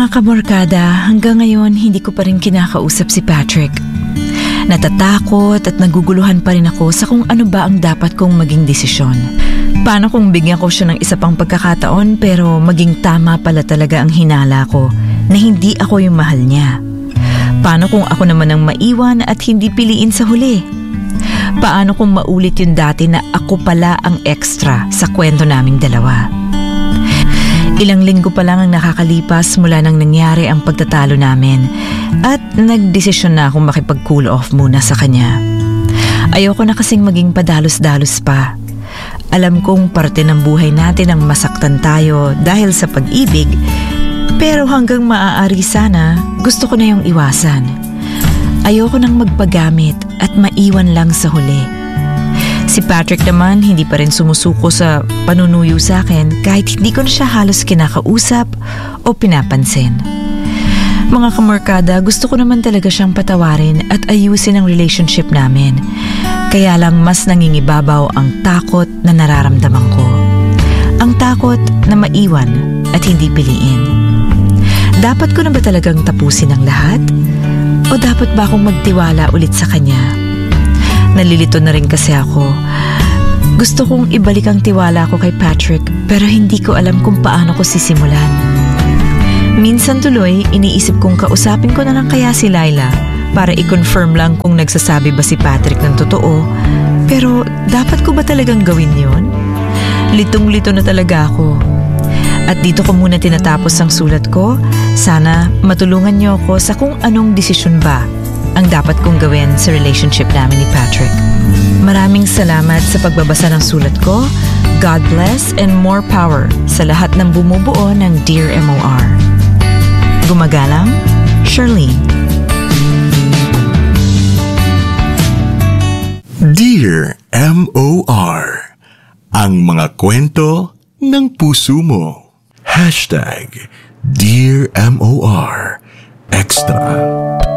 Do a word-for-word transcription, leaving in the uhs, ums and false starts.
Mga kabarkada, hanggang ngayon hindi ko pa rin kinakausap si Patrick. Natatakot at naguguluhan pa rin ako sa kung ano ba ang dapat kong maging desisyon. Paano kung bigyan ko siya ng isa pang pagkakataon pero maging tama pala talaga ang hinala ko na hindi ako yung mahal niya? Paano kung ako naman ang maiwan at hindi piliin sa huli? Paano kung maulit yung dati na ako pala ang extra sa kwento naming dalawa? Ilang linggo pa lang ang nakakalipas mula nang nangyari ang pagtatalo namin at nagdesisyon na akong makipag-cool off muna sa kanya. Ayoko na kasing maging padalos-dalos pa. Alam kong parte ng buhay natin ang masaktan tayo dahil sa pag-ibig, pero hanggang maaari sana gusto ko na yung iwasan. Ayoko nang magpagamit at maiwan lang sa huli. Si Patrick naman hindi pa rin sumusuko sa panunuyo sa akin kahit hindi ko na siya halos kinakausap o pinapansin. Mga kamarkada, gusto ko naman talaga siyang patawarin at ayusin ang relationship namin. Kaya lang mas nangingibabaw ang takot na nararamdaman ko. Ang takot na maiwan at hindi piliin. Dapat ko na ba talagang tapusin ang lahat? O dapat ba akong magtiwala ulit sa kanya? Nalilito na rin kasi ako. Gusto kong ibalik ang tiwala ko kay Patrick pero hindi ko alam kung paano ko sisimulan. Minsan tuloy, iniisip kong kausapin ko na lang kaya si Laila para i-confirm lang kung nagsasabi ba si Patrick ng totoo. Pero dapat ko ba talagang gawin yon? Litong-lito na talaga ako. At dito ko muna tinatapos ang sulat ko. Sana matulungan niyo ako sa kung anong desisyon ba ang dapat kong gawin sa relationship namin ni Patrick. Maraming salamat sa pagbabasa ng sulat ko. God bless and more power sa lahat ng bumubuo ng Dear M O R. Gumagalang, Charlene. Dear M O R, ang mga kwento ng puso mo. Hashtag Dear M O R Extra.